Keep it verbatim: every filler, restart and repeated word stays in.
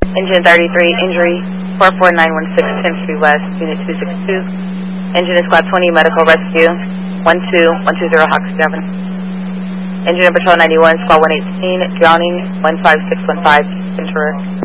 Engine thirty-three, injury, four four nine one six, tenth Street West, Unit two six two. Engine is Squad twenty, Medical Rescue, one two one two zero Hawks seven. Engine in Patrol ninety-one, Squad one eighteen, drowning, one five six one five, Ventura.